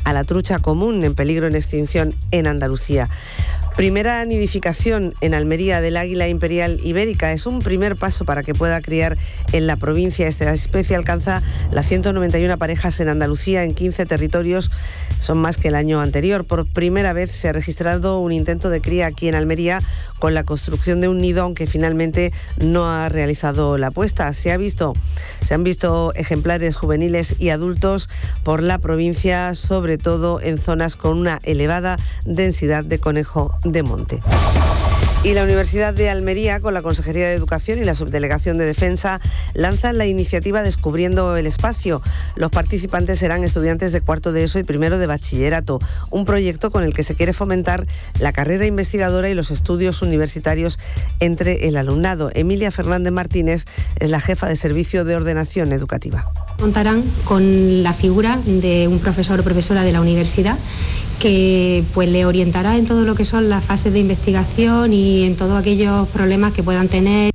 a la trucha común en peligro en extinción en Andalucía. Primera nidificación en Almería del águila imperial ibérica. Es un primer paso para que pueda criar en la provincia. Esta especie alcanza las 191 parejas en Andalucía, en 15 territorios. Son más que el año anterior. Por primera vez se ha registrado un intento de cría aquí en Almería con la construcción de un nido, aunque finalmente no ha realizado la puesta. Se han visto ejemplares juveniles y adultos por la provincia, sobre todo en zonas con una elevada densidad de conejo de monte. Y la Universidad de Almería, con la Consejería de Educación y la Subdelegación de Defensa, lanzan la iniciativa Descubriendo el Espacio. Los participantes serán estudiantes de cuarto de ESO y primero de bachillerato, un proyecto con el que se quiere fomentar la carrera investigadora y los estudios universitarios entre el alumnado. Emilia Fernández Martínez es la jefa de Servicio de Ordenación Educativa. Contarán con la figura de un profesor o profesora de la universidad que pues le orientará en todo lo que son las fases de investigación y en todos aquellos problemas que puedan tener.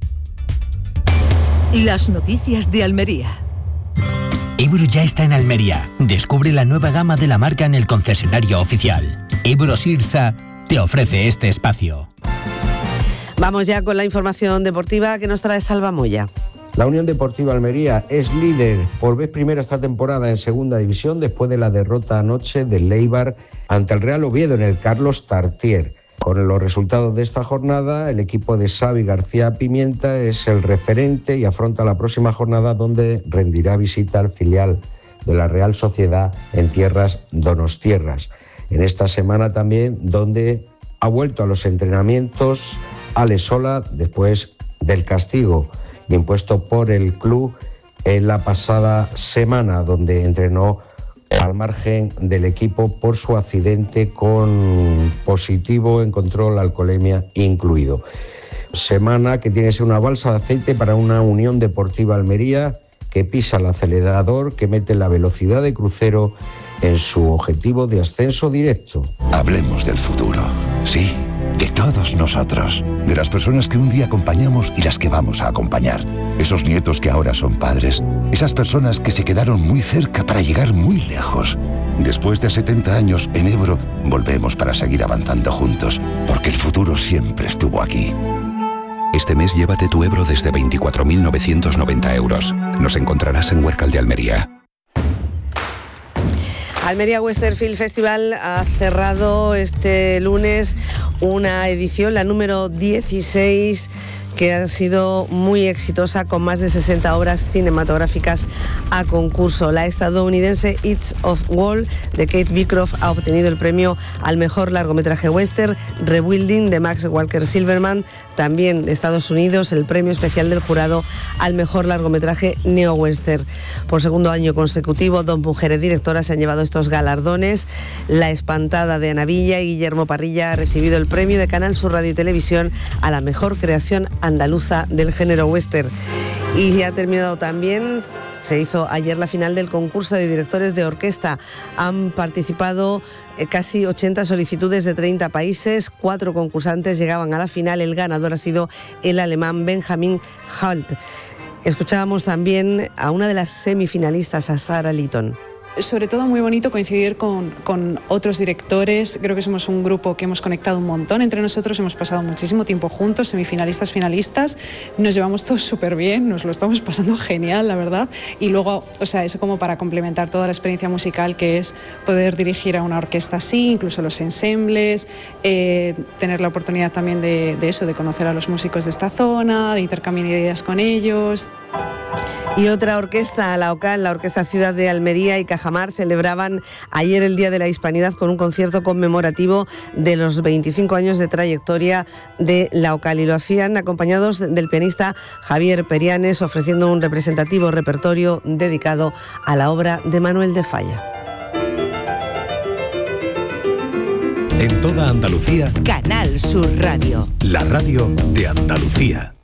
Las noticias de Almería. Ebro ya está en Almería. Descubre la nueva gama de la marca en el concesionario oficial. Ebro Sirsa te ofrece este espacio. Vamos ya con la información deportiva que nos trae Salva Moya. La Unión Deportiva Almería es líder por vez primera esta temporada en Segunda División después de la derrota anoche del Eibar ante el Real Oviedo en el Carlos Tartier. Con los resultados de esta jornada, el equipo de Xavi García Pimienta es el referente y afronta la próxima jornada donde rendirá visita al filial de la Real Sociedad en tierras donostiarras. En esta semana también donde ha vuelto a los entrenamientos Alex Sola después del castigo impuesto por el club en la pasada semana, donde entrenó al margen del equipo por su accidente con positivo en control alcoholemia incluido. Semana que tiene que ser una balsa de aceite para una Unión Deportiva Almería que pisa el acelerador, que mete la velocidad de crucero en su objetivo de ascenso directo. Hablemos del futuro, sí, de todos nosotros, de las personas que un día acompañamos y las que vamos a acompañar, esos nietos que ahora son padres, esas personas que se quedaron muy cerca para llegar muy lejos. Después de 70 años en Ebro, volvemos para seguir avanzando juntos, porque el futuro siempre estuvo aquí. Este mes llévate tu Ebro desde 24.990 euros. Nos encontrarás en Huércal de Almería. Almería Western Film Festival ha cerrado este lunes una edición, la número 16, que ha sido muy exitosa con más de 60 obras cinematográficas a concurso. La estadounidense It's of Wall de Kate Beecroft ha obtenido el premio al mejor largometraje western. Rebuilding de Max Walker Silverman, también de Estados Unidos, el premio especial del jurado al mejor largometraje neo-western. Por segundo año consecutivo, 2 mujeres directoras se han llevado estos galardones. La Espantada de Ana Villa y Guillermo Parrilla ha recibido el premio de Canal Sur Radio y Televisión a la mejor creación andaluza del género western. Y ha terminado también, se hizo ayer la final del concurso de directores de orquesta. Han participado casi 80 solicitudes de 30 países, 4 concursantes llegaban a la final. El ganador ha sido el alemán Benjamin Halt. Escuchábamos también a una de las semifinalistas, a Sarah Litton. Sobre todo muy bonito coincidir con otros directores. Creo que somos un grupo que hemos conectado un montón entre nosotros, hemos pasado muchísimo tiempo juntos, semifinalistas, finalistas, nos llevamos todos súper bien, nos lo estamos pasando genial, la verdad. Y luego, o sea, eso como para complementar toda la experiencia musical que es poder dirigir a una orquesta así, incluso los ensembles, tener la oportunidad también de eso, de conocer a los músicos de esta zona, de intercambiar ideas con ellos. Y otra orquesta, la OCAL, la Orquesta Ciudad de Almería y Cajamar, celebraban ayer el Día de la Hispanidad con un concierto conmemorativo de los 25 años de trayectoria de la OCAL, y lo hacían acompañados del pianista Javier Perianes, ofreciendo un representativo repertorio dedicado a la obra de Manuel de Falla. En toda Andalucía, Canal Sur Radio. La radio de Andalucía.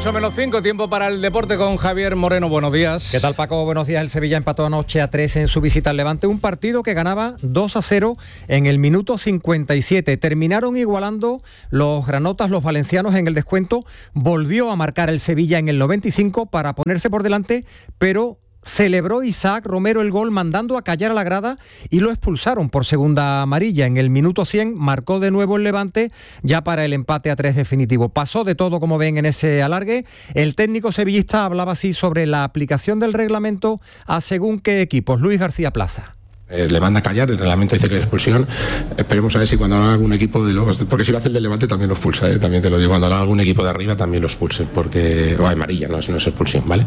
8:05, tiempo para el deporte con Javier Moreno. Buenos días. ¿Qué tal, Paco? Buenos días. El Sevilla empató anoche a 3 en su visita al Levante, un partido que ganaba 2-0 en el minuto 57. Terminaron igualando los granotas, los valencianos en el descuento. Volvió a marcar el Sevilla en el 95 para ponerse por delante, pero celebró Isaac Romero el gol mandando a callar a la grada y lo expulsaron por segunda amarilla. En el minuto 100 marcó de nuevo el Levante ya para el empate a 3 definitivo. Pasó de todo, como ven, en ese alargue. El técnico sevillista hablaba así sobre la aplicación del reglamento a según qué equipos. Luis García Plaza. Le manda a callar, el reglamento dice que es expulsión. Esperemos a ver si cuando lo haga algún equipo de los... Porque si lo hace el de Levante también lo expulsa, también te lo digo. Cuando lo haga algún equipo de arriba también lo expulse, porque... O amarilla, no es expulsión, ¿vale?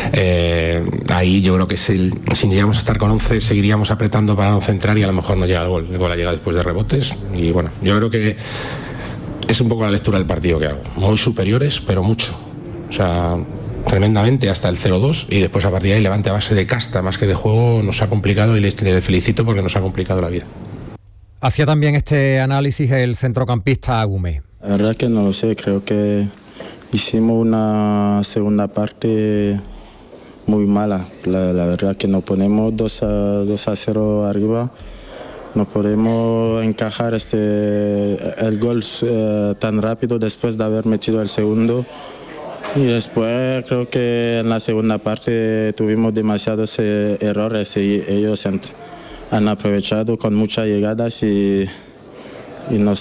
Ahí yo creo que si llegamos a estar con 11 seguiríamos apretando para no centrar y a lo mejor no llega el gol. El gol ha llegado después de rebotes y bueno, yo creo que es un poco la lectura del partido que hago. Muy superiores, pero mucho. O sea... tremendamente hasta el 0-2 y después a partir de ahí Levante a base de casta más que de juego nos ha complicado y le felicito porque nos ha complicado la vida. Hacía también este análisis el centrocampista Agumé. La verdad que no lo sé, creo que hicimos una segunda parte muy mala. La verdad que nos ponemos 2-0 arriba, no podemos encajar el gol tan rápido después de haber metido el segundo. Y después creo que en la segunda parte tuvimos demasiados errores y ellos han aprovechado con muchas llegadas y nos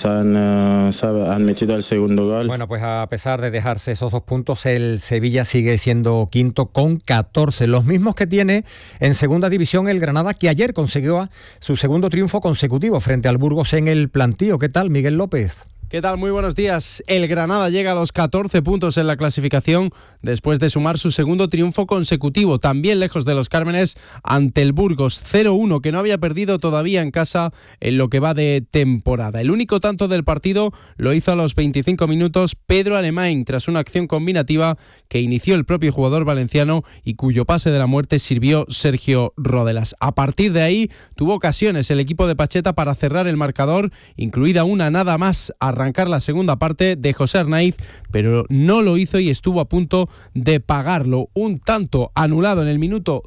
han metido el segundo gol. Bueno, pues a pesar de dejarse esos 2 puntos, el Sevilla sigue siendo quinto con 14, los mismos que tiene en segunda división el Granada, que ayer consiguió su segundo triunfo consecutivo frente al Burgos en el Plantío. ¿Qué tal, Miguel López? ¿Qué tal? Muy buenos días. El Granada llega a los 14 puntos en la clasificación después de sumar su segundo triunfo consecutivo, también lejos de los Cármenes, ante el Burgos 0-1, que no había perdido todavía en casa en lo que va de temporada. El único tanto del partido lo hizo a los 25 minutos Pedro Alemán, tras una acción combinativa que inició el propio jugador valenciano y cuyo pase de la muerte sirvió Sergio Rodelas. A partir de ahí tuvo ocasiones el equipo de Pacheta para cerrar el marcador, incluida una nada más arrancar la segunda parte de José Arnaiz, pero no lo hizo y estuvo a punto de pagarlo. Un tanto anulado en el minuto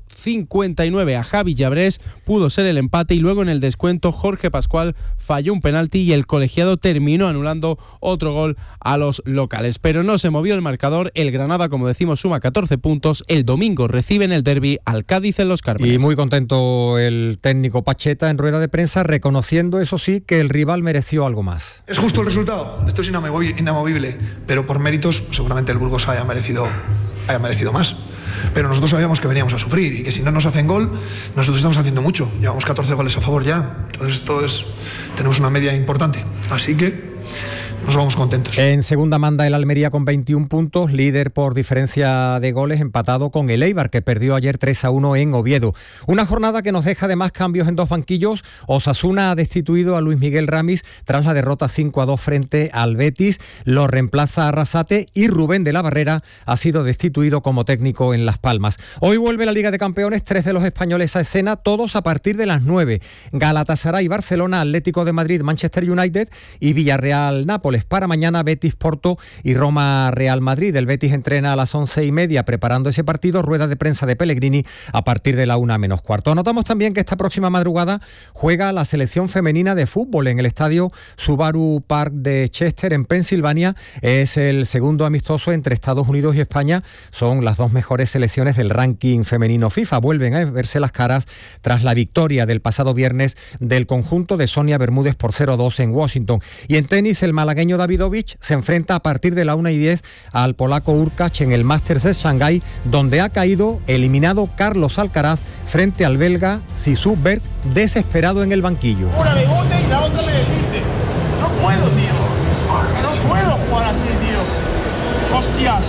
59 a Javi Llabrés pudo ser el empate y luego en el descuento Jorge Pascual falló un penalti y el colegiado terminó anulando otro gol a los locales. Pero no se movió el marcador. El Granada, como decimos, suma 14 puntos. El domingo recibe en el derbi al Cádiz en Los Cármenes. Y muy contento el técnico Pacheta en rueda de prensa, reconociendo, eso sí, que el rival mereció algo más. Es justo el resultado, esto es inamovible, pero por méritos seguramente el Burgos haya merecido más. Pero nosotros sabíamos que veníamos a sufrir y que si no nos hacen gol, nosotros estamos haciendo mucho. Llevamos 14 goles a favor ya, entonces tenemos una media importante. Así que nos vamos contentos. En segunda manda el Almería con 21 puntos, líder por diferencia de goles, empatado con el Eibar, que perdió ayer 3-1 en Oviedo. Una jornada que nos deja además cambios en 2 banquillos. Osasuna ha destituido a Luis Miguel Ramis tras la derrota 5-2 frente al Betis. Lo reemplaza Arrasate y Rubén de la Barrera ha sido destituido como técnico en Las Palmas. Hoy vuelve la Liga de Campeones, 3 de los españoles a escena, todos a partir de las 9. Galatasaray, Barcelona, Atlético de Madrid, Manchester United y Villarreal, Nápoles. Para mañana Betis, Porto y Roma, Real Madrid. El Betis entrena a las 11:30 preparando ese partido. Rueda de prensa de Pellegrini a partir de la 1:15. Notamos también que esta próxima madrugada juega la selección femenina de fútbol en el estadio Subaru Park de Chester, en Pensilvania. Es el segundo amistoso entre Estados Unidos y España. Son las 2 mejores selecciones del ranking femenino FIFA. Vuelven a verse las caras tras la victoria del pasado viernes del conjunto de Sonia Bermúdez por 0-2 en Washington. Y en tenis, el malagueño Davidovich se enfrenta a partir de la 1:10 al polaco Urkacz en el Masters de Shanghái, donde ha caído eliminado Carlos Alcaraz frente al belga Sissu Berg, desesperado en el banquillo. Una me bote y la otra me desdice. No puedo, tío. No puedo jugar así, tío. Hostias.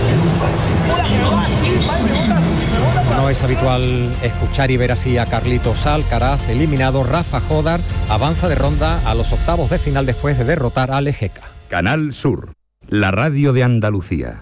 No es habitual escuchar y ver así a Carlitos Alcaraz eliminado. Rafa Jodar avanza de ronda a los octavos de final después de derrotar a Lejeca. Canal Sur, la radio de Andalucía.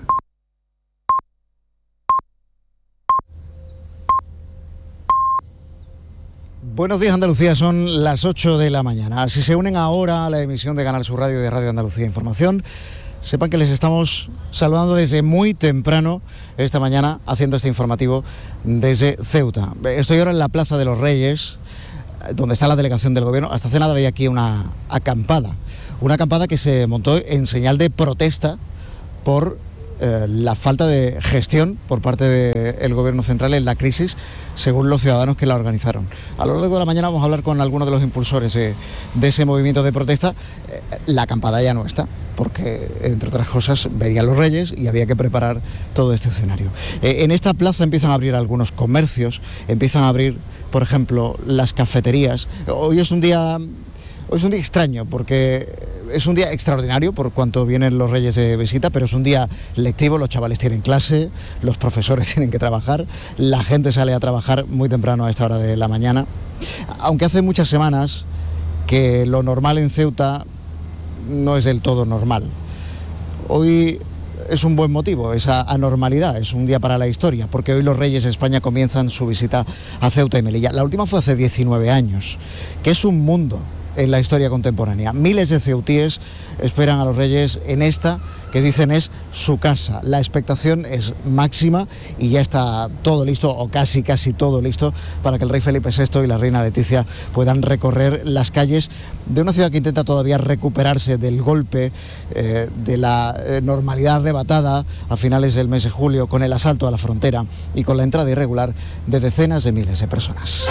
Buenos días, Andalucía, son las 8 de la mañana. Si se unen ahora a la emisión de Canal Sur Radio y de Radio Andalucía Información, sepan que les estamos saludando desde muy temprano esta mañana, haciendo este informativo desde Ceuta. Estoy ahora en la Plaza de los Reyes, donde está la delegación del gobierno. Hasta hace nada había aquí una acampada que se montó en señal de protesta por la falta de gestión por parte del gobierno central en la crisis, según los ciudadanos que la organizaron. A lo largo de la mañana vamos a hablar con algunos de los impulsores de ese movimiento de protesta. La acampada ya no está, porque entre otras cosas venían los Reyes y había que preparar todo este escenario. En esta plaza empiezan a abrir algunos comercios, empiezan a abrir, por ejemplo, las cafeterías. Hoy es un día extraño, porque es un día extraordinario por cuanto vienen los Reyes de visita, pero es un día lectivo. Los chavales tienen clase, los profesores tienen que trabajar, la gente sale a trabajar muy temprano a esta hora de la mañana. Aunque hace muchas semanas que lo normal en Ceuta no es del todo normal. Hoy es un buen motivo, esa anormalidad, es un día para la historia, porque hoy los Reyes de España comienzan su visita a Ceuta y Melilla. La última fue hace 19 años, que es un mundo en la historia contemporánea. Miles de ceutíes esperan a los Reyes en esta, que dicen es su casa. La expectación es máxima y ya está todo listo, o casi todo listo, para que el rey Felipe VI y la reina Leticia puedan recorrer las calles de una ciudad que intenta todavía recuperarse del golpe de la normalidad arrebatada a finales del mes de julio, con el asalto a la frontera y con la entrada irregular de decenas de miles de personas.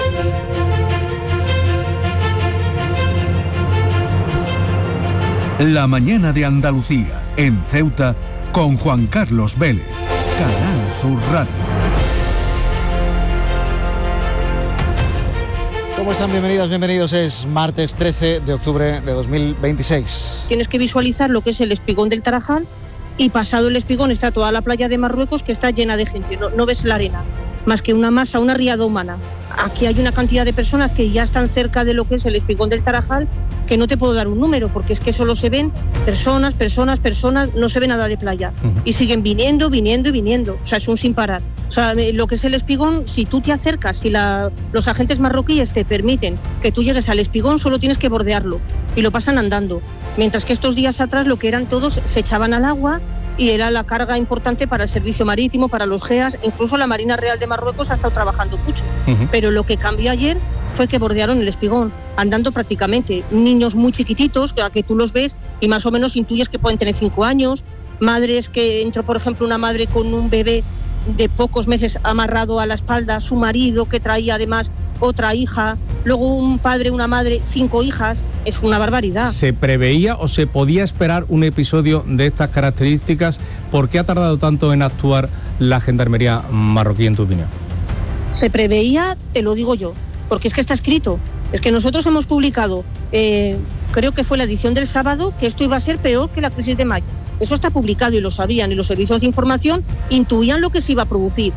La mañana de Andalucía, en Ceuta, con Juan Carlos Vélez, Canal Sur Radio. ¿Cómo están? Bienvenidos. Es martes 13 de octubre de 2026. Tienes que visualizar lo que es el espigón del Tarajal, y pasado el espigón está toda la playa de Marruecos, que está llena de gente. No ves la arena, más que una masa, una riada humana. Aquí hay una cantidad de personas que ya están cerca de lo que es el espigón del Tarajal, que no te puedo dar un número, porque es que solo se ven personas, no se ve nada de playa. Y siguen viniendo. O sea, es un sin parar. O sea, lo que es el espigón, si tú te acercas, si los agentes marroquíes te permiten que tú llegues al espigón, solo tienes que bordearlo, y lo pasan andando. Mientras que estos días atrás lo que eran todos se echaban al agua, y era la carga importante para el servicio marítimo, para los GEAS, incluso la Marina Real de Marruecos ha estado trabajando mucho. Pero lo que cambió ayer fue que bordearon el espigón, andando prácticamente. Niños muy chiquititos, a que tú los ves y más o menos intuyes que pueden tener 5 años, madres que entró, por ejemplo, una madre con un bebé de pocos meses amarrado a la espalda, su marido que traía además otra hija, luego un padre, una madre, 5 hijas. Es una barbaridad. ¿Se preveía o se podía esperar un episodio de estas características? ¿Por qué ha tardado tanto en actuar la Gendarmería marroquí, en tu opinión? Se preveía, te lo digo yo, porque es que está escrito. Es que nosotros hemos publicado, creo que fue la edición del sábado, que esto iba a ser peor que la crisis de mayo. Eso está publicado y lo sabían, y los servicios de información intuían lo que se iba a producir.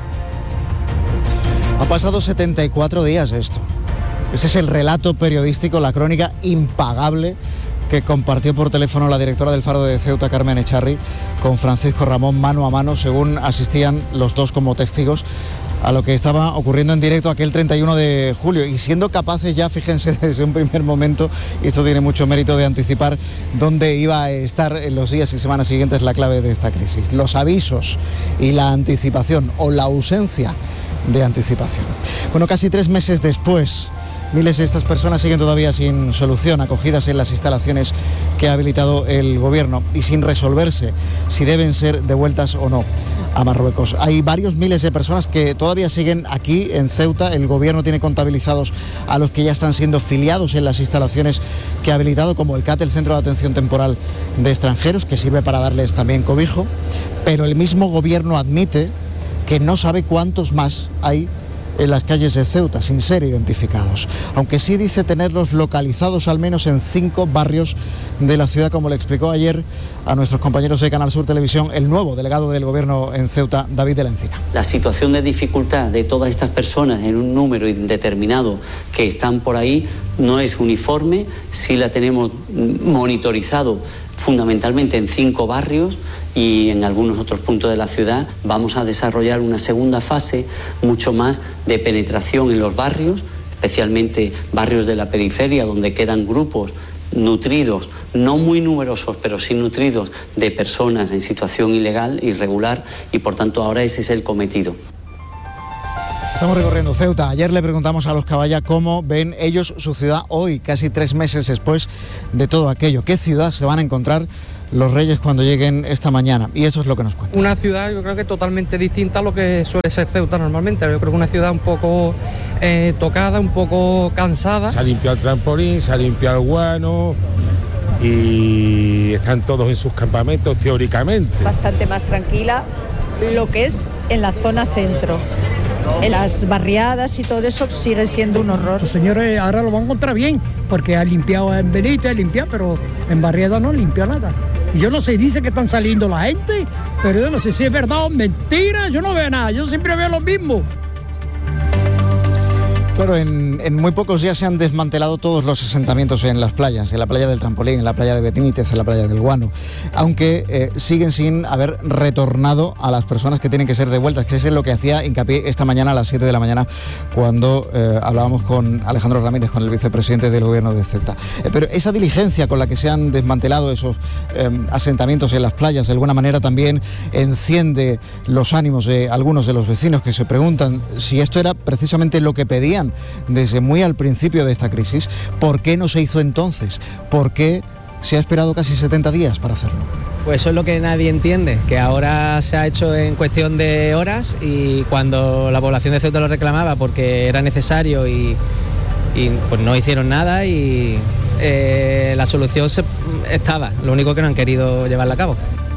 Ha pasado 74 días esto. Ese es el relato periodístico, la crónica impagable que compartió por teléfono la directora del Faro de Ceuta, Carmen Echarri, con Francisco Ramón, mano a mano, según asistían los dos como testigos a lo que estaba ocurriendo en directo aquel 31 de julio, y siendo capaces ya, fíjense, desde un primer momento, y esto tiene mucho mérito, de anticipar dónde iba a estar en los días y semanas siguientes la clave de esta crisis. Los avisos y la anticipación, o la ausencia de anticipación. Bueno, casi 3 meses después, miles de estas personas siguen todavía sin solución, acogidas en las instalaciones que ha habilitado el gobierno, y sin resolverse si deben ser devueltas o no a Marruecos. Hay varios miles de personas que todavía siguen aquí en Ceuta. El gobierno tiene contabilizados a los que ya están siendo filiados en las instalaciones que ha habilitado, como el CAT, el Centro de Atención Temporal de Extranjeros, que sirve para darles también cobijo, pero el mismo gobierno admite que no sabe cuántos más hay en las calles de Ceuta sin ser identificados, aunque sí dice tenerlos localizados al menos en 5 barrios de la ciudad, como le explicó ayer a nuestros compañeros de Canal Sur Televisión el nuevo delegado del gobierno en Ceuta, David de la Encina. La situación de dificultad de todas estas personas en un número indeterminado que están por ahí no es uniforme. Sí la tenemos monitorizado fundamentalmente en 5 barrios, y en algunos otros puntos de la ciudad vamos a desarrollar una segunda fase mucho más de penetración en los barrios, especialmente barrios de la periferia donde quedan grupos nutridos, no muy numerosos, pero sí nutridos, de personas en situación ilegal, irregular, y por tanto ahora ese es el cometido. Estamos recorriendo Ceuta. Ayer le preguntamos a los Caballa cómo ven ellos su ciudad hoy, casi 3 meses después de todo aquello. ¿Qué ciudad se van a encontrar los Reyes cuando lleguen esta mañana? Y eso es lo que nos cuentan. Una ciudad, yo creo que totalmente distinta a lo que suele ser Ceuta normalmente. Yo creo que una ciudad un poco tocada, un poco cansada. Se ha limpiado el trampolín, se ha limpiado el guano y están todos en sus campamentos teóricamente. Bastante más tranquila lo que es en la zona centro. En las barriadas y todo eso sigue siendo un horror. Los señores ahora lo van a encontrar bien, porque han limpiado en Benítez, pero en barriada no limpia nada. Y yo no sé, dice que están saliendo la gente, pero yo no sé si es verdad o mentira, yo no veo nada, yo siempre veo lo mismo. Claro, en muy pocos días se han desmantelado todos los asentamientos en las playas, en la playa del Trampolín, en la playa de Benítez, en la playa del Guano, aunque siguen sin haber retornado a las personas que tienen que ser devueltas, que es lo que hacía hincapié esta mañana a las 7 de la mañana cuando hablábamos con Alejandro Ramírez, con el vicepresidente del gobierno de Ceuta. Pero esa diligencia con la que se han desmantelado esos asentamientos en las playas, de alguna manera también enciende los ánimos de algunos de los vecinos que se preguntan si esto era precisamente lo que pedían desde muy al principio de esta crisis. ¿Por qué no se hizo entonces? ¿Por qué se ha esperado casi 70 días para hacerlo? Pues eso es lo que nadie entiende, que ahora se ha hecho en cuestión de horas, y cuando la población de Ceuta lo reclamaba porque era necesario y pues no hicieron nada, y la solución estaba, lo único que no han querido llevarla a cabo.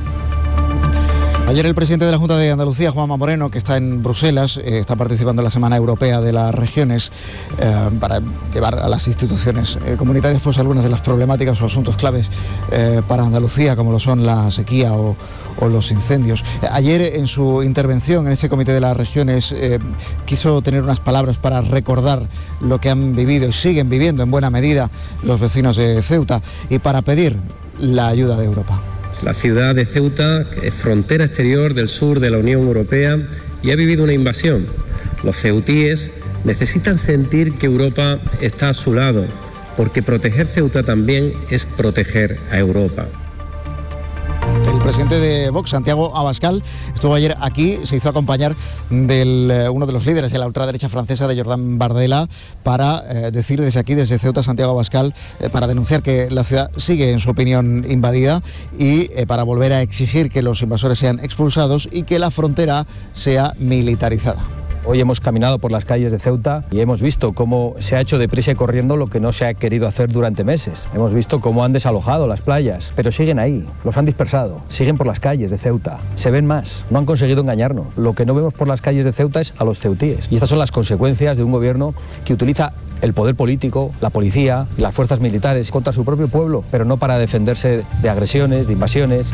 Ayer el presidente de la Junta de Andalucía, Juanma Moreno, que está en Bruselas, está participando en la Semana Europea de las Regiones para llevar a las instituciones comunitarias pues algunas de las problemáticas o asuntos claves para Andalucía, como lo son la sequía o los incendios. Ayer en su intervención en este Comité de las Regiones quiso tener unas palabras para recordar lo que han vivido y siguen viviendo en buena medida los vecinos de Ceuta, y para pedir la ayuda de Europa. La ciudad de Ceuta es frontera exterior del sur de la Unión Europea y ha vivido una invasión. Los ceutíes necesitan sentir que Europa está a su lado, porque proteger Ceuta también es proteger a Europa. El presidente de Vox, Santiago Abascal, estuvo ayer aquí, se hizo acompañar de uno de los líderes de la ultraderecha francesa, de Jordan Bardella, para decir desde aquí, desde Ceuta, Santiago Abascal, para denunciar que la ciudad sigue, en su opinión, invadida, y para volver a exigir que los invasores sean expulsados y que la frontera sea militarizada. Hoy hemos caminado por las calles de Ceuta y hemos visto cómo se ha hecho deprisa y corriendo lo que no se ha querido hacer durante meses. Hemos visto cómo han desalojado las playas, pero siguen ahí, los han dispersado, siguen por las calles de Ceuta, se ven más, no han conseguido engañarnos. Lo que no vemos por las calles de Ceuta es a los ceutíes. Y estas son las consecuencias de un gobierno que utiliza el poder político, la policía, las fuerzas militares contra su propio pueblo, pero no para defenderse de agresiones, de invasiones.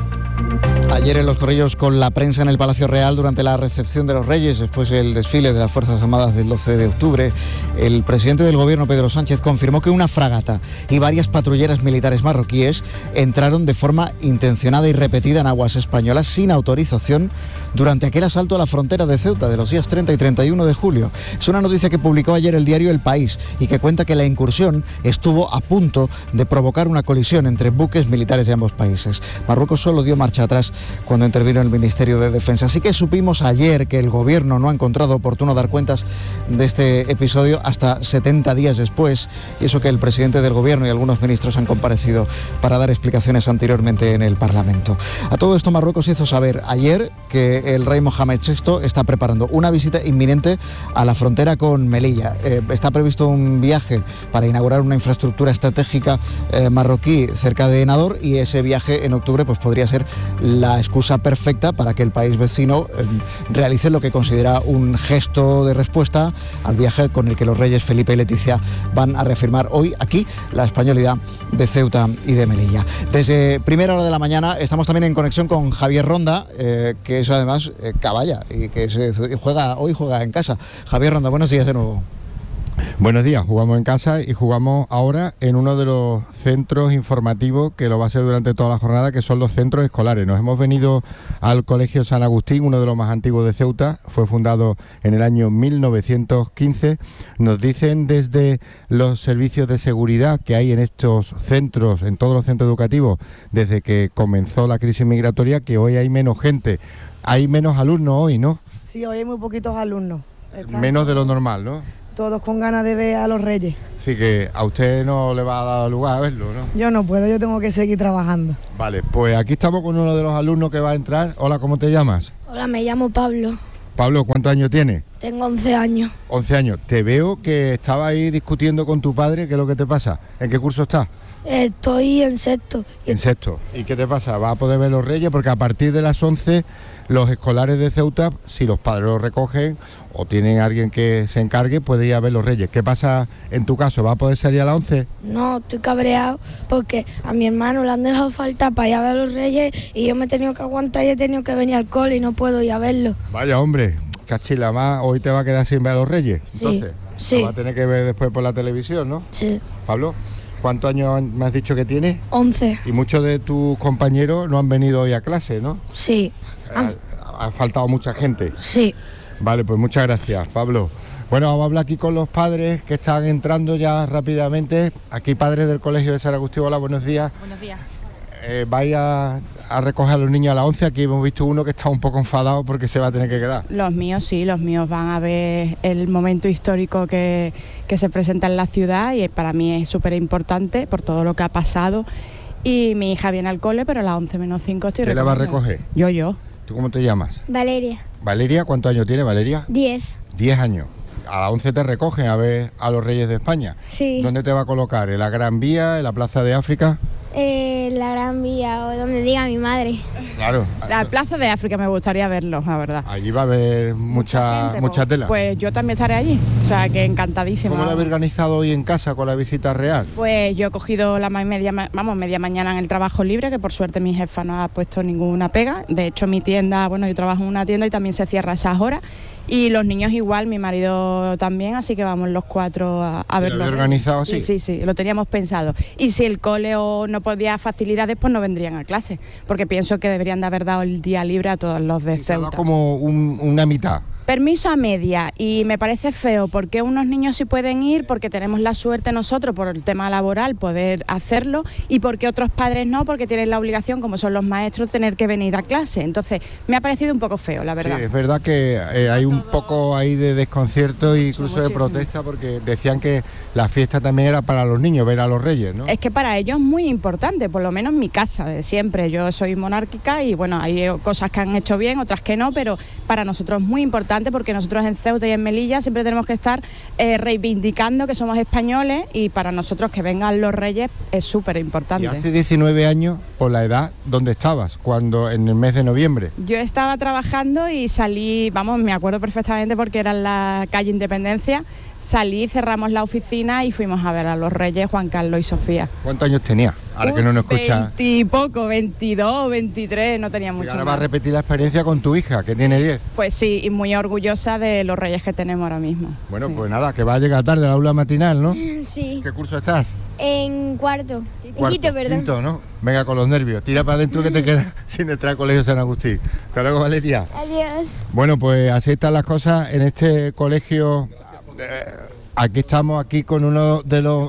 Ayer en los corrillos con la prensa en el Palacio Real durante la recepción de los Reyes, después del desfile de las Fuerzas Armadas del 12 de octubre, el presidente del gobierno, Pedro Sánchez, confirmó que una fragata y varias patrulleras militares marroquíes entraron de forma intencionada y repetida en aguas españolas sin autorización durante aquel asalto a la frontera de Ceuta de los días 30 y 31 de julio. Es una noticia que publicó ayer el diario El País y que cuenta que la incursión estuvo a punto de provocar una colisión entre buques militares de ambos países. Marruecos solo dio marcha atrás cuando intervino el Ministerio de Defensa. Así que supimos ayer que el gobierno no ha encontrado oportuno dar cuentas de este episodio hasta 70 días después, y eso que el presidente del gobierno y algunos ministros han comparecido para dar explicaciones anteriormente en el Parlamento. A todo esto, Marruecos hizo saber ayer que el rey Mohamed VI está preparando una visita inminente a la frontera con Melilla. Está previsto un viaje para inaugurar una infraestructura estratégica marroquí cerca de Nador, y ese viaje en octubre pues podría ser la excusa perfecta para que el país vecino realice lo que considera un gesto de respuesta al viaje con el que los reyes Felipe y Leticia van a reafirmar hoy aquí la españolidad de Ceuta y de Melilla. Desde primera hora de la mañana estamos también en conexión con Javier Ronda, que es además, caballa y que hoy juega en casa. Javier Ronda, buenos días de nuevo. Buenos días, jugamos en casa y jugamos ahora en uno de los centros informativos que lo va a ser durante toda la jornada, que son los centros escolares. Nos hemos venido al Colegio San Agustín, uno de los más antiguos de Ceuta, fue fundado en el año 1915. Nos dicen desde los servicios de seguridad que hay en estos centros, en todos los centros educativos, desde que comenzó la crisis migratoria, que hoy hay menos gente. Hay menos alumnos hoy, ¿no? Sí, hoy hay muy poquitos alumnos. Menos de lo normal, ¿no? Todos con ganas de ver a los Reyes. Así que a usted no le va a dar lugar a verlo, ¿no? Yo no puedo, yo tengo que seguir trabajando. Vale, pues aquí estamos con uno de los alumnos que va a entrar. Hola, ¿cómo te llamas? Hola, me llamo Pablo. Pablo, ¿cuántos años tienes? Tengo 11 años. 11 años. Te veo que estaba ahí discutiendo con tu padre. ¿Qué es lo que te pasa? ¿En qué curso estás? Estoy en sexto. En sexto. ¿Y qué te pasa? ¿Vas a poder ver los Reyes? Porque a partir de las 11, los escolares de Ceuta, si los padres los recogen o tienen alguien que se encargue, puede ir a ver los Reyes. ¿Qué pasa en tu caso? ¿Vas a poder salir a las 11? No, estoy cabreado porque a mi hermano le han dejado falta para ir a ver los Reyes y yo me he tenido que aguantar y he tenido que venir al cole y no puedo ir a verlo. Vaya, hombre, cachila más, hoy te va a quedar sin ver a los Reyes. Sí, entonces, sí. Lo vas a tener que ver después por la televisión, ¿no? Sí. Pablo, ¿cuántos años me has dicho que tienes? 11. Y muchos de tus compañeros no han venido hoy a clase, ¿no? Sí. Ha faltado mucha gente. Sí. Vale, pues muchas gracias, Pablo. Bueno, vamos a hablar aquí con los padres que están entrando ya rápidamente. Aquí padres del Colegio de San Agustín. Hola, buenos días. Buenos días. Vais a recoger a los niños a las 11. Aquí hemos visto uno que está un poco enfadado porque se va a tener que quedar. Los míos sí, los míos van a ver el momento histórico que se presenta en la ciudad y para mí es súper importante por todo lo que ha pasado. Y mi hija viene al cole, pero a las 11 menos 5 estoy ¿Quién la va a recoger? Yo. ¿Tú cómo te llamas? Valeria. Valeria, ¿cuántos años tiene Valeria? 10. 10 años. A las 11 te recogen a ver a los Reyes de España. Sí. ¿Dónde te va a colocar? ¿En la Gran Vía? ¿En la Plaza de África? La Gran Vía o donde diga mi madre. Claro. La Plaza de África me gustaría verlos, la verdad. Allí va a haber mucha tela. Pues yo también estaré allí, o sea que encantadísima. ¿Cómo lo habéis organizado hoy en casa con la visita real? Pues yo he cogido media mañana en el trabajo libre, que por suerte mi jefa no ha puesto ninguna pega. De hecho mi tienda, yo trabajo en una tienda y también se cierra a esas horas. Y los niños igual, mi marido también, así que vamos los cuatro a verlo. ¿Lo habéis organizado así? Sí, lo teníamos pensado. Y si el cole no podía facilidades, pues no vendrían a clase, porque pienso que deberían de haber dado el día libre a todos los de Ceuta. Como una mitad. Permiso a media, y me parece feo porque unos niños sí pueden ir porque tenemos la suerte nosotros por el tema laboral poder hacerlo y porque otros padres no, porque tienen la obligación, como son los maestros, tener que venir a clase. Entonces me ha parecido un poco feo, la verdad. Sí, es verdad que hay un poco ahí de desconcierto e incluso de protesta porque decían que la fiesta también era para los niños, ver a los Reyes, ¿no? Es que para ellos es muy importante, por lo menos en mi casa de siempre. Yo soy monárquica y hay cosas que han hecho bien, otras que no, pero para nosotros es muy importante porque nosotros en Ceuta y en Melilla siempre tenemos que estar reivindicando que somos españoles y para nosotros que vengan los Reyes es súper importante. Y hace 19 años, por la edad, ¿dónde estabas? Cuando en el mes de noviembre. Yo estaba trabajando y salí, me acuerdo perfectamente porque era en la calle Independencia. Salí, cerramos la oficina y fuimos a ver a los Reyes, Juan Carlos y Sofía. ¿Cuántos años tenía? Ahora que no nos escucha. 20 y poco, 22, 23, no tenía mucho. Ahora vas a repetir la experiencia con tu hija, que tiene 10. Pues sí, y muy orgullosa de los Reyes que tenemos ahora mismo. Bueno, sí. Pues nada, que va a llegar tarde a la aula matinal, ¿no? Sí. ¿Qué curso estás? En cuarto. Quinto, perdón. Quinto, ¿no? Venga, con los nervios. Tira para adentro que te quedas sin entrar al Colegio San Agustín. Hasta luego, Valeria. Adiós. Bueno, pues así están las cosas en este colegio. Aquí estamos con uno de los...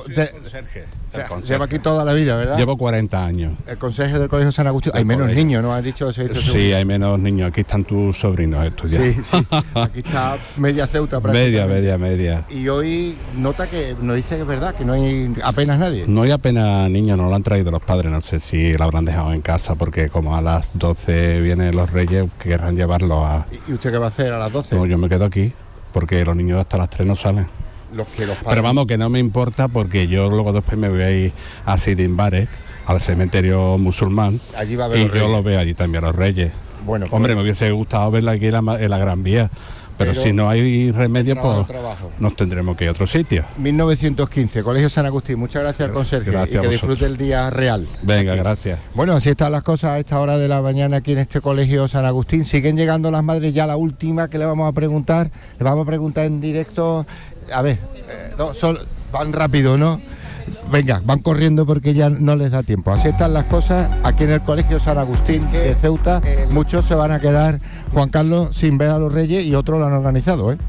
lleva aquí toda la vida, ¿verdad? Llevo 40 años. El conserje del Colegio San Agustín. Hay menos niños, ¿no? ¿Has dicho? Sí, hay menos niños. Aquí están tus sobrinos estudiando. Sí. Aquí está media Ceuta prácticamente. Media. Y hoy nota que nos dice que es verdad, que no hay apenas nadie. No hay apenas niños, no lo han traído los padres. No sé si lo habrán dejado en casa porque como a las 12 vienen los Reyes, querrán llevarlo a... ¿Y usted qué va a hacer a las 12? No, yo me quedo aquí porque los niños hasta las 3 no salen. Pero vamos, que no me importa porque yo luego después me voy a ir a Sidin Barek, al cementerio musulmán. Allí va a ver y los Reyes. Yo lo veo allí también a los Reyes. Bueno, hombre, me hubiese gustado verla aquí en la Gran Vía, Pero si no hay remedio, pues nos tendremos que ir a otro sitio. 1915, Colegio San Agustín. Muchas gracias al conserje y que disfrute el día real. Venga, aquí. Gracias. Bueno, así están las cosas a esta hora de la mañana aquí en este Colegio San Agustín. Siguen llegando las madres, ya la última que le vamos a preguntar. Le vamos a preguntar en directo. A ver, van rápido, ¿no? Venga, van corriendo porque ya no les da tiempo. Así están las cosas aquí en el Colegio San Agustín de Ceuta. Muchos se van a quedar, Juan Carlos, sin ver a los Reyes y otros lo han organizado, ¿eh?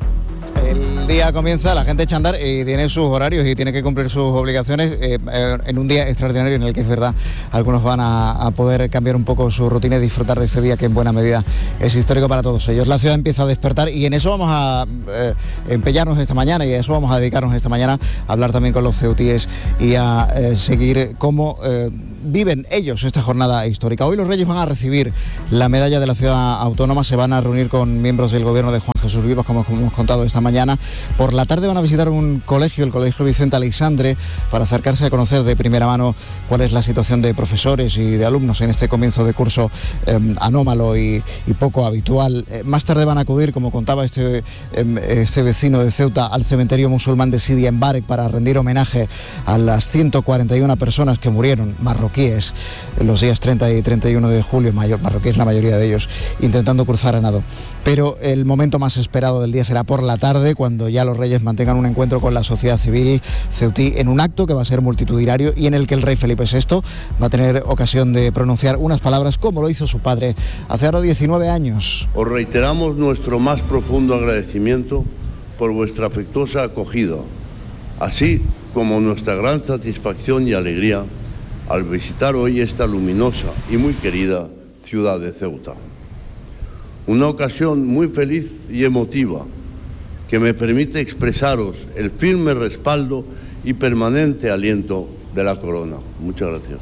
El día comienza, la gente echa a andar y tiene sus horarios y tiene que cumplir sus obligaciones en un día extraordinario en el que es verdad algunos van a poder cambiar un poco su rutina y disfrutar de este día que en buena medida es histórico para todos ellos. La ciudad empieza a despertar y en eso vamos a empeñarnos esta mañana y a eso vamos a dedicarnos esta mañana a hablar también con los ceutíes y a seguir cómo viven ellos esta jornada histórica. Hoy los Reyes van a recibir la medalla de la ciudad autónoma, se van a reunir con miembros del gobierno de Juan Jesús Vivas, como hemos contado esta mañana. Por la tarde van a visitar un colegio, el Colegio Vicente Aleixandre, para acercarse a conocer de primera mano cuál es la situación de profesores y de alumnos en este comienzo de curso anómalo y poco habitual. Más tarde van a acudir, como contaba este vecino de Ceuta, al cementerio musulmán de Sidi Mbarek para rendir homenaje a las 141 personas que murieron, marroquíes, en los días 30 y 31 de julio, marroquíes la mayoría de ellos, intentando cruzar a nado. Pero el momento más esperado del día será por la tarde, cuando ya los Reyes mantengan un encuentro con la sociedad civil ceutí en un acto que va a ser multitudinario y en el que el rey Felipe VI va a tener ocasión de pronunciar unas palabras como lo hizo su padre hace ahora 19 años. Os reiteramos nuestro más profundo agradecimiento por vuestra afectuosa acogida, así como nuestra gran satisfacción y alegría al visitar hoy esta luminosa y muy querida ciudad de Ceuta. Una ocasión muy feliz y emotiva que me permite expresaros el firme respaldo y permanente aliento de la corona. Muchas gracias.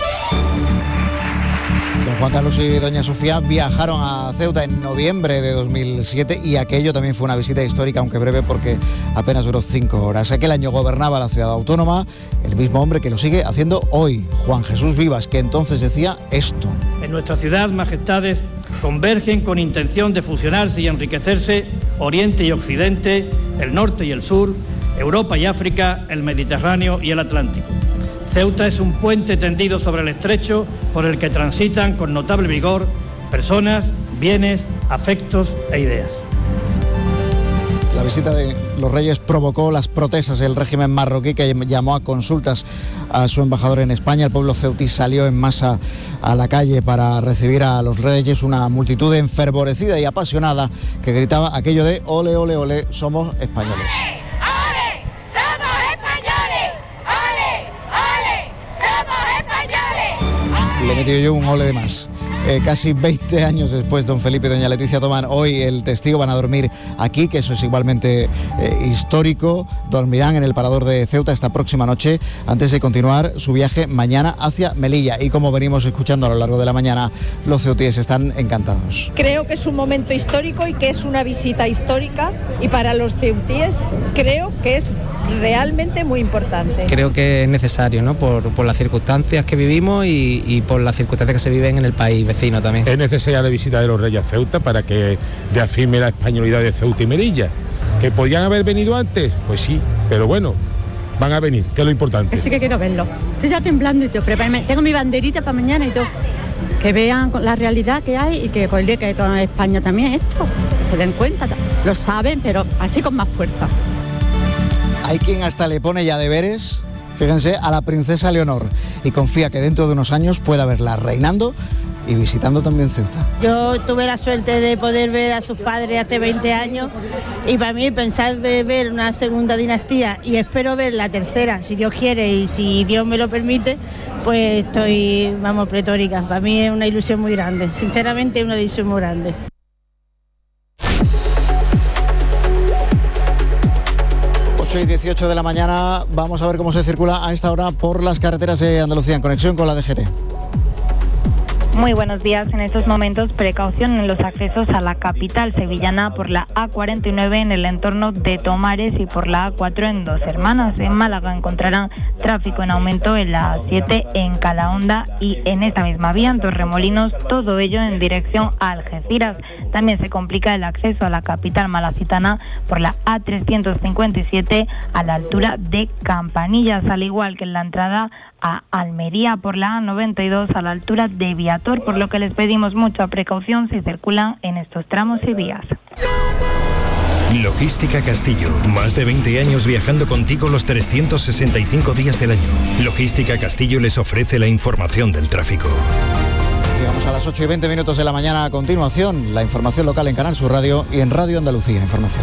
Don Juan Carlos y doña Sofía viajaron a Ceuta en noviembre de 2007 y aquello también fue una visita histórica, aunque breve, porque apenas duró 5 horas. Aquel año gobernaba la ciudad autónoma el mismo hombre que lo sigue haciendo hoy, Juan Jesús Vivas, que entonces decía esto. En nuestra ciudad, majestades, convergen con intención de fusionarse y enriquecerse Oriente y Occidente, el norte y el sur, Europa y África, el Mediterráneo y el Atlántico. Ceuta es un puente tendido sobre el estrecho por el que transitan con notable vigor personas, bienes, afectos e ideas. La visita de los Reyes provocó las protestas del régimen marroquí, que llamó a consultas a su embajador en España. El pueblo ceutí salió en masa a la calle para recibir a los Reyes, una multitud enfervorecida y apasionada que gritaba aquello de ole, ole, ole, somos españoles. Le he metido yo un ole de más. Casi 20 años después, don Felipe y doña Leticia toman hoy el testigo, van a dormir aquí, que eso es igualmente histórico. Dormirán en el Parador de Ceuta esta próxima noche antes de continuar su viaje mañana hacia Melilla. Y como venimos escuchando a lo largo de la mañana, los ceutíes están encantados. Creo que es un momento histórico y que es una visita histórica, y para los ceutíes creo que es realmente muy importante. Creo que es necesario, ¿no? Por las circunstancias que vivimos y por las circunstancias que se viven en el país vecino también. Es necesaria la visita de los Reyes a Ceuta para que reafirme la españolidad de Ceuta y Melilla. ¿Que podían haber venido antes? Pues sí, pero bueno, van a venir, que es lo importante. Sí que quiero verlo. Estoy ya temblando y todo, prepárame. Tengo mi banderita para mañana y todo. Que vean la realidad que hay y que con el que toda España también esto, que se den cuenta. Lo saben, pero así con más fuerza. Hay quien hasta le pone ya deberes, fíjense, a la princesa Leonor y confía que dentro de unos años pueda verla reinando y visitando también Ceuta. Yo tuve la suerte de poder ver a sus padres hace 20 años y para mí pensar de ver una segunda dinastía, y espero ver la tercera, si Dios quiere y si Dios me lo permite, pues estoy, pletórica. Para mí es una ilusión muy grande, sinceramente es una ilusión muy grande. Y 18 de la mañana, vamos a ver cómo se circula a esta hora por las carreteras de Andalucía en conexión con la DGT. Muy buenos días. En estos momentos, precaución en los accesos a la capital sevillana por la A49 en el entorno de Tomares y por la A4 en Dos Hermanas. En Málaga encontrarán tráfico en aumento en la A7 en Calahonda y en esta misma vía en Torremolinos, todo ello en dirección a Algeciras. También se complica el acceso a la capital malacitana por la A357 a la altura de Campanillas, al igual que en la entrada a Almería por la A92 a la altura de Viator, por lo que les pedimos mucha precaución si circulan en estos tramos y vías. Logística Castillo, más de 20 años viajando contigo los 365 días del año. Logística Castillo les ofrece la información del tráfico. Llegamos a las 8:20 de la mañana. A continuación, la información local en Canal Sur Radio y en Radio Andalucía Información.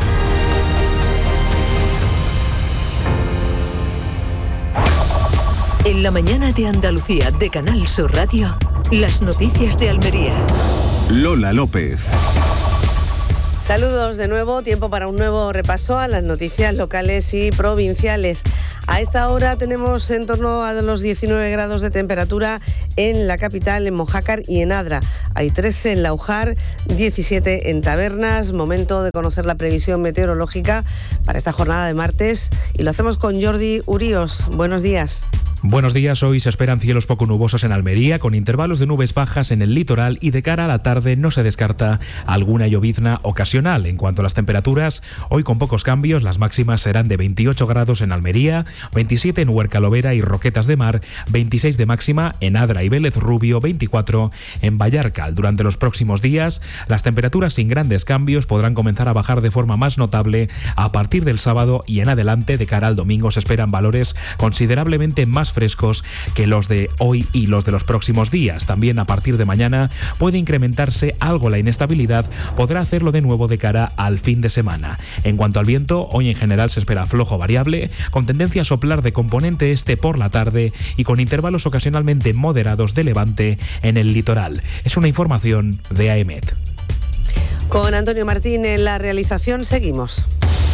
En la mañana de Andalucía de Canal Sur Radio, las noticias de Almería. Lola López. Saludos de nuevo, tiempo para un nuevo repaso a las noticias locales y provinciales. A esta hora tenemos en torno a los 19 grados de temperatura en la capital, en Mojácar y en Adra. Hay 13 en Laujar, 17 en Tabernas. Momento de conocer la previsión meteorológica para esta jornada de martes y lo hacemos con Jordi Uríos. Buenos días. Buenos días, hoy se esperan cielos poco nubosos en Almería, con intervalos de nubes bajas en el litoral y de cara a la tarde no se descarta alguna llovizna ocasional. En cuanto a las temperaturas, hoy con pocos cambios, las máximas serán de 28 grados en Almería, 27 en Huerca Lovera y Roquetas de Mar, 26 de máxima en Adra y Vélez Rubio, 24 en Vallarcal. Durante los próximos días, las temperaturas sin grandes cambios podrán comenzar a bajar de forma más notable a partir del sábado y en adelante. De cara al domingo se esperan valores considerablemente más frescos que los de hoy y los de los próximos días. También a partir de mañana puede incrementarse algo la inestabilidad, podrá hacerlo de nuevo de cara al fin de semana. En cuanto al viento, hoy en general se espera flojo variable, con tendencia a soplar de componente este por la tarde y con intervalos ocasionalmente moderados de levante en el litoral. Es una información de AEMET. Con Antonio Martín en la realización seguimos.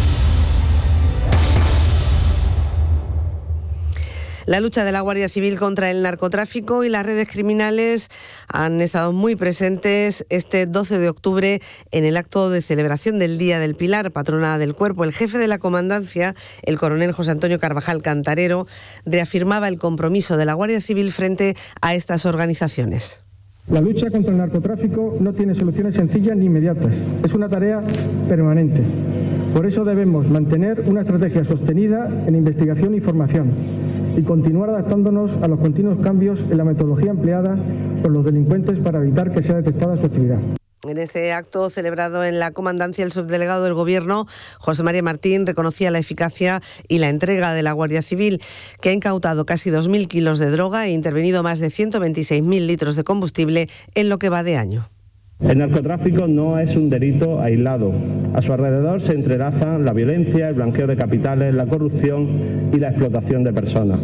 La lucha de la Guardia Civil contra el narcotráfico y las redes criminales han estado muy presentes este 12 de octubre en el acto de celebración del Día del Pilar, patrona del Cuerpo. El jefe de la comandancia, el coronel José Antonio Carvajal Cantarero, reafirmaba el compromiso de la Guardia Civil frente a estas organizaciones. La lucha contra el narcotráfico no tiene soluciones sencillas ni inmediatas. Es una tarea permanente. Por eso debemos mantener una estrategia sostenida en investigación y formación y continuar adaptándonos a los continuos cambios en la metodología empleada por los delincuentes para evitar que sea detectada su actividad. En este acto celebrado en la comandancia, el subdelegado del Gobierno, José María Martín, reconocía la eficacia y la entrega de la Guardia Civil, que ha incautado casi 2.000 kilos de droga e intervenido más de 126.000 litros de combustible en lo que va de año. El narcotráfico no es un delito aislado. A su alrededor se entrelazan la violencia, el blanqueo de capitales, la corrupción y la explotación de personas.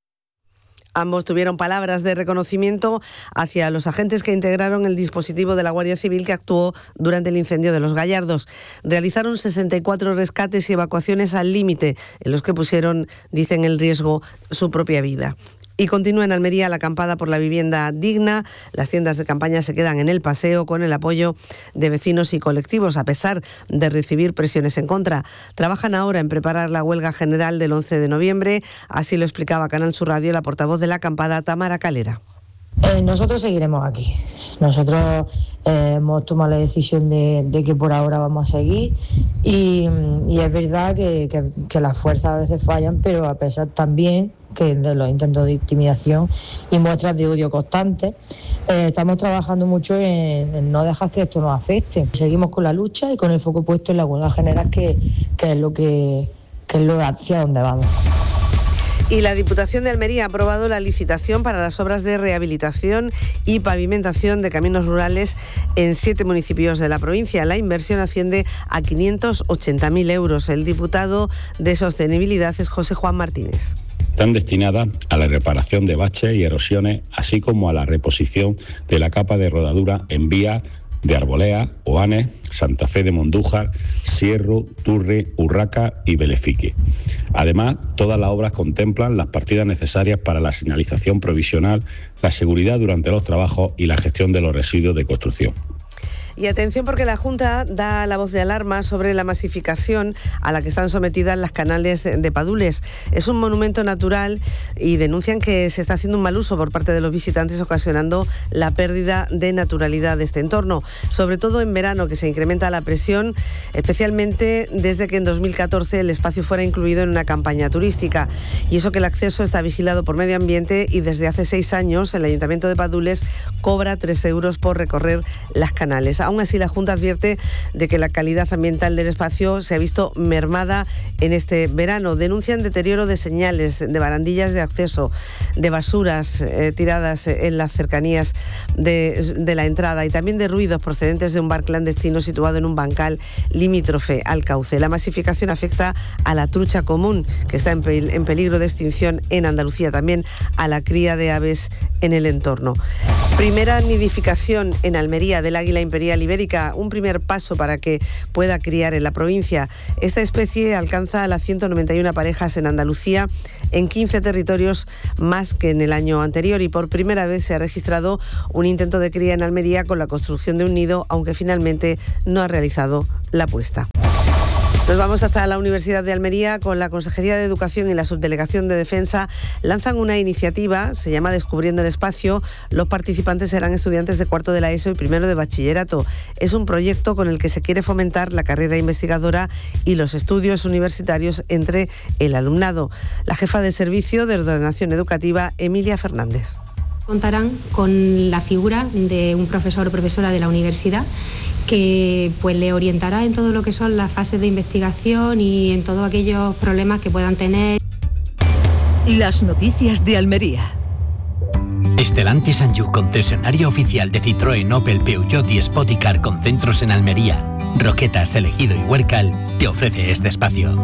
Ambos tuvieron palabras de reconocimiento hacia los agentes que integraron el dispositivo de la Guardia Civil que actuó durante el incendio de Los Gallardos. Realizaron 64 rescates y evacuaciones al límite, en los que pusieron, dicen, en riesgo su propia vida. Y continúa en Almería la acampada por la vivienda digna. Las tiendas de campaña se quedan en el paseo con el apoyo de vecinos y colectivos, a pesar de recibir presiones en contra. Trabajan ahora en preparar la huelga general del 11 de noviembre. Así lo explicaba Canal Sur Radio la portavoz de la acampada, Tamara Calera. Nosotros seguiremos aquí. Nosotros hemos tomado la decisión de que por ahora vamos a seguir y es verdad que las fuerzas a veces fallan, pero a pesar también que de los intentos de intimidación y muestras de odio constantes, estamos trabajando mucho en no dejar que esto nos afecte. Seguimos con la lucha y con el foco puesto en la huelga general, que es lo hacia donde vamos. Y la Diputación de Almería ha aprobado la licitación para las obras de rehabilitación y pavimentación de caminos rurales en 7 municipios de la provincia. La inversión asciende a 580.000 euros. El diputado de Sostenibilidad es José Juan Martínez. Están destinadas a la reparación de baches y erosiones, así como a la reposición de la capa de rodadura en vías de Arbolea, Oanes, Santa Fe de Mondújar, Sierro, Turre, Urraca y Belefique. Además, todas las obras contemplan las partidas necesarias para la señalización provisional, la seguridad durante los trabajos y la gestión de los residuos de construcción. Y atención, porque la Junta da la voz de alarma sobre la masificación a la que están sometidas las canales de Padules. Es un monumento natural y denuncian que se está haciendo un mal uso por parte de los visitantes, ocasionando la pérdida de naturalidad de este entorno. Sobre todo en verano, que se incrementa la presión, especialmente desde que en 2014 el espacio fuera incluido en una campaña turística. Y eso que el acceso está vigilado por Medio Ambiente y desde hace 6 años el Ayuntamiento de Padules cobra 3 euros por recorrer las canales. Aún así, la Junta advierte de que la calidad ambiental del espacio se ha visto mermada en este verano. Denuncian deterioro de señales, de barandillas de acceso, de basuras tiradas en las cercanías de la entrada y también de ruidos procedentes de un bar clandestino situado en un bancal limítrofe al cauce. La masificación afecta a la trucha común, que está en peligro de extinción en Andalucía, también a la cría de aves en el entorno. Primera nidificación en Almería del águila imperial ibérica, un primer paso para que pueda criar en la provincia. Esta especie alcanza a las 191 parejas en Andalucía, en 15 territorios más que en el año anterior, y por primera vez se ha registrado un intento de cría en Almería con la construcción de un nido, aunque finalmente no ha realizado la puesta. Nos vamos hasta la Universidad de Almería. Con la Consejería de Educación y la Subdelegación de Defensa lanzan una iniciativa, se llama Descubriendo el Espacio. Los participantes serán estudiantes de cuarto de la ESO y primero de bachillerato. Es un proyecto con el que se quiere fomentar la carrera investigadora y los estudios universitarios entre el alumnado. La jefa de Servicio de Ordenación Educativa, Emilia Fernández. Contarán con la figura de un profesor o profesora de la universidad que pues le orientará en todo lo que son las fases de investigación y en todos aquellos problemas que puedan tener. Las noticias de Almería. Stellantis Sanyu, concesionario oficial de Citroën, Opel, Peugeot y Spoticar con centros en Almería, Roquetas, Elegido y Huércal, te ofrece este espacio.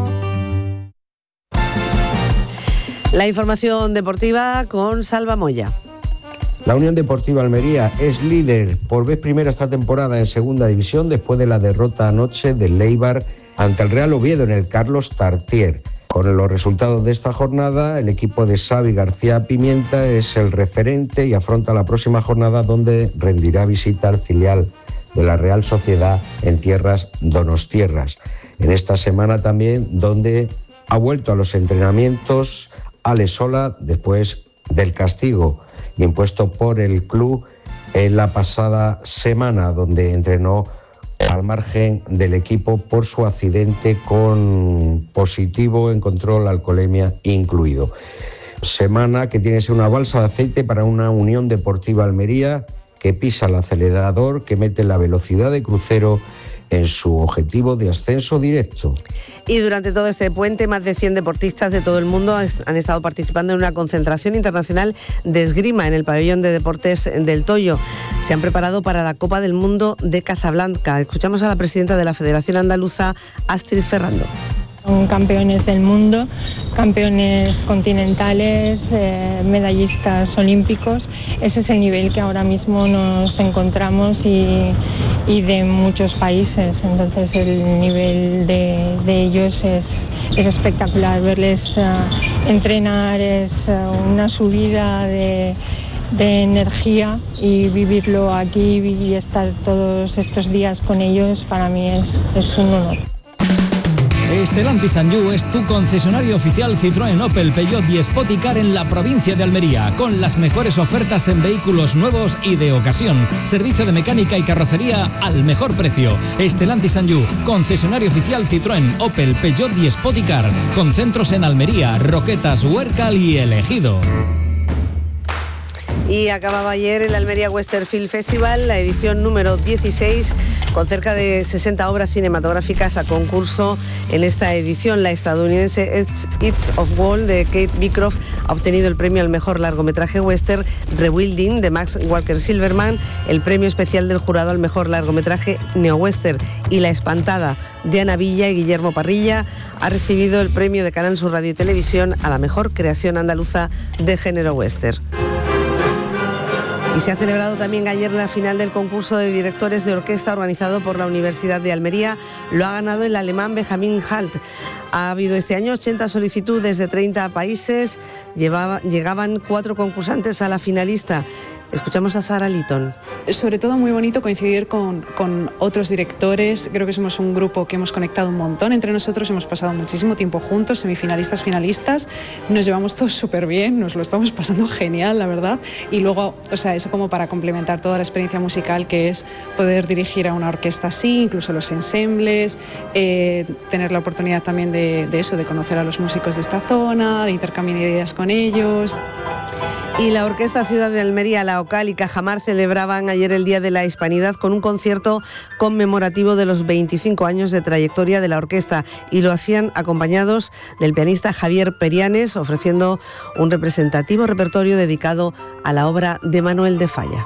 La información deportiva con Salva Moya. La Unión Deportiva Almería es líder por vez primera esta temporada en Segunda División después de la derrota anoche del Eibar ante el Real Oviedo en el Carlos Tartier. Con los resultados de esta jornada, el equipo de Xavi García Pimienta es el referente y afronta la próxima jornada donde rendirá visita al filial de la Real Sociedad en tierras donostiarras. En esta semana también donde ha vuelto a los entrenamientos Alex Sola después del castigo impuesto por el club en la pasada semana, donde entrenó al margen del equipo por su accidente con positivo en control alcoholemia incluido. Semana que tiene que ser una balsa de aceite para una Unión Deportiva Almería que pisa el acelerador, que mete la velocidad de crucero en su objetivo de ascenso directo. Y durante todo este puente, más de 100 deportistas de todo el mundo han estado participando en una concentración internacional de esgrima en el pabellón de deportes del Toyo. Se han preparado para la Copa del Mundo de Casablanca. Escuchamos a la presidenta de la Federación Andaluza, Astrid Ferrando. Son campeones del mundo, campeones continentales, medallistas olímpicos. Ese es el nivel que ahora mismo nos encontramos y de muchos países. Entonces el nivel de ellos es espectacular. Verles entrenar es una subida de energía, y vivirlo aquí y estar todos estos días con ellos para mí es un honor. Stellantis Sanyu es tu concesionario oficial Citroën, Opel, Peugeot y Spoticar en la provincia de Almería, con las mejores ofertas en vehículos nuevos y de ocasión. Servicio de mecánica y carrocería al mejor precio. Stellantis Sanyu, concesionario oficial Citroën, Opel, Peugeot y Spoticar, con centros en Almería, Roquetas, Huércal y Elegido. Y acababa ayer el Almería Western Film Festival, la edición número 16, con cerca de 60 obras cinematográficas a concurso. En esta edición, la estadounidense It's of Wall de Kate Beecroft ha obtenido el premio al mejor largometraje western. Rebuilding de Max Walker Silverman, el premio especial del jurado al mejor largometraje neo-western. Y La Espantada de Ana Villa y Guillermo Parrilla ha recibido el premio de Canal Sur Radio y Televisión a la mejor creación andaluza de género western. Y se ha celebrado también ayer la final del concurso de directores de orquesta organizado por la Universidad de Almería. Lo ha ganado el alemán Benjamin Halt. Ha habido este año 80 solicitudes de 30 países. Llegaban 4 concursantes a la finalista. Escuchamos a Sara Litton. Sobre todo muy bonito coincidir con otros directores. Creo que somos un grupo que hemos conectado un montón entre nosotros, hemos pasado muchísimo tiempo juntos, semifinalistas, finalistas, nos llevamos todos súper bien, nos lo estamos pasando genial, la verdad. Y luego, o sea, eso como para complementar toda la experiencia musical que es poder dirigir a una orquesta así, incluso los ensembles, tener la oportunidad también de eso, de conocer a los músicos de esta zona, de intercambiar ideas con ellos. Y la Orquesta Ciudad de Almería, la OCAL y Cajamar celebraban ayer el Día de la Hispanidad con un concierto conmemorativo de los 25 años de trayectoria de la orquesta, y lo hacían acompañados del pianista Javier Perianes, ofreciendo un representativo repertorio dedicado a la obra de Manuel de Falla.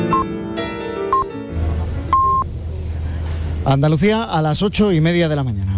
Andalucía a las 8:30 de la mañana.